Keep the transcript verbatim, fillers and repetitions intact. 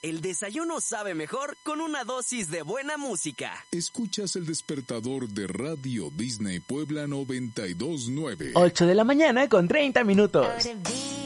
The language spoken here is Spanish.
El desayuno sabe mejor con una dosis de buena música. Escuchas el despertador de Radio Disney Puebla noventa y dos nueve. ocho de la mañana con treinta minutos.